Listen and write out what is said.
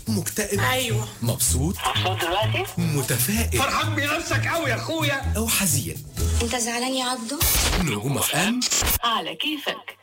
مكتئب؟ ايوه. مبسوط دلوقتي؟ متفائل فرحان بنفسك قوي يا اخويا او حزين؟ انت زعلان يا عبدو؟ نجوم اف ام على كيفك.